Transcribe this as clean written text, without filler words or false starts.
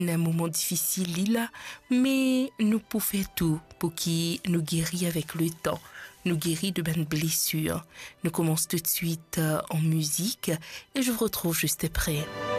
Un moment difficile, Lila, mais nous pouvons faire tout pour qu'il nous guérit avec le temps, nous guérit de bonnes blessures. Nous commençons tout de suite en musique et je vous retrouve juste après.